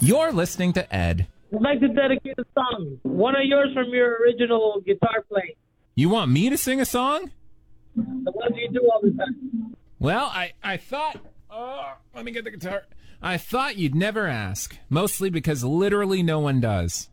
You're listening to Ed. I'd like to dedicate a song. One of yours from your original guitar playing. You want me to sing a song? The ones you do all the time. Well, I thought... Oh, let me get the guitar. I thought you'd never ask. Mostly because literally no one does.